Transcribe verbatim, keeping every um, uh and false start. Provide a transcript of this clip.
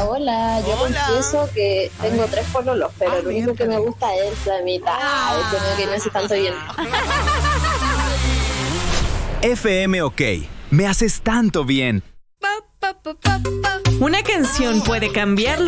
hola, yo Hola. confieso que tengo tres pololos, pero Ah, el único que me miércoles. gusta es la mitad, este no, que me hace tanto bien. F M OK. Me haces tanto bien. Una canción puede cambiar